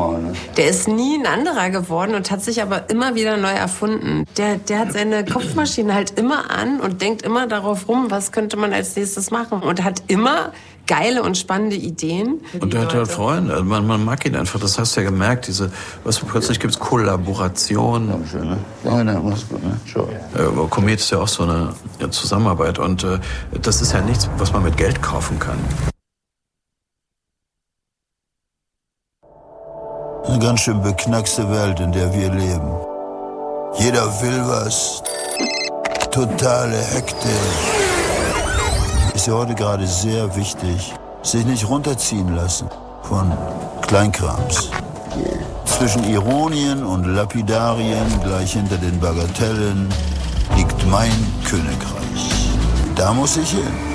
Ne? Der ist nie ein anderer geworden und hat sich aber immer wieder neu erfunden. Der hat seine Kopfmaschine halt immer an und denkt immer darauf rum, was könnte man als nächstes machen. Und hat immer geile und spannende Ideen. Und der hat halt Freunde. Also man mag ihn einfach. Das hast du ja gemerkt. Plötzlich gibt es Kollaboration. Dankeschön, ne? Ja, mach's gut, ne? Ciao. Komet ist ja auch so eine Zusammenarbeit. Und das ist ja nichts, was man mit Geld kaufen kann. Eine ganz schön beknackste Welt, in der wir leben. Jeder will was. Totale Hektik. Ist ja heute gerade sehr wichtig, sich nicht runterziehen lassen von Kleinkrams. Zwischen Ironien und Lapidarien, gleich hinter den Bagatellen, liegt mein Königreich. Da muss ich hin.